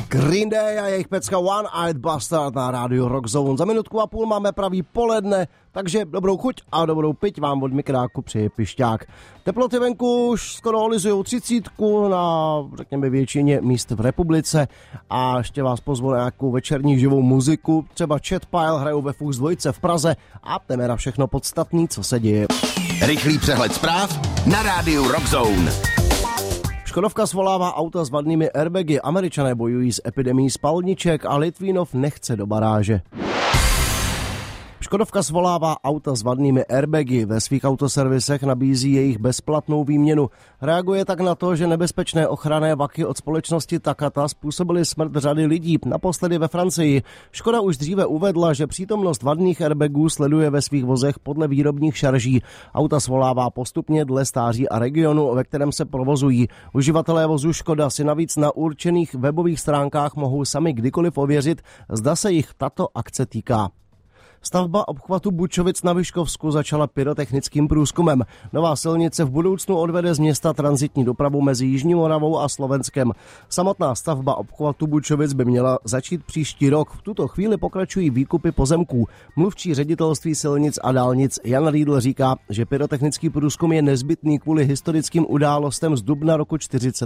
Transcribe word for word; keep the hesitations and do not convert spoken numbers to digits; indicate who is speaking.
Speaker 1: Green Day a jejich pecka One Eyed Bastard na rádiu Rock Zone. Za minutku a půl máme pravý poledne, takže dobrou chuť a dobrou piť vám od mikráku přeje Pišťák. Teploty venku už skoro olizujou třicítku na, řekněme, většině míst v republice a ještě vás pozvu na nějakou večerní živou muziku. Třeba Chat Pile hrajou ve Fuchs dvojce v Praze a jdeme na všechno podstatný, co se děje.
Speaker 2: Rychlý přehled zpráv na rádiu Rock Zone.
Speaker 1: Škodovka svolává auta s vadnými airbagy, Američané bojují s epidemií spalniček a Litvínov nechce do baráže. Škodovka svolává auta s vadnými airbagy, ve svých autoservisech nabízí jejich bezplatnou výměnu. Reaguje tak na to, že nebezpečné ochranné vaky od společnosti Takata způsobily smrt řady lidí, naposledy ve Francii. Škoda už dříve uvedla, že přítomnost vadných airbagů sleduje ve svých vozech podle výrobních šarží. Auta svolává postupně dle stáří a regionu, ve kterém se provozují. Uživatelé vozu Škoda si navíc na určených webových stránkách mohou sami kdykoliv ověřit, zda se jich tato akce týká. Stavba obchvatu Bučovic na Vyškovsku začala pyrotechnickým průzkumem. Nová silnice v budoucnu odvede z města tranzitní dopravu mezi Jižní Moravou a Slovenskem. Samotná stavba obchvatu Bučovic by měla začít příští rok. V tuto chvíli pokračují výkupy pozemků. Mluvčí ředitelství silnic a dálnic Jan Riedl říká, že pyrotechnický průzkum je nezbytný kvůli historickým událostem z dubna roku čtyřicet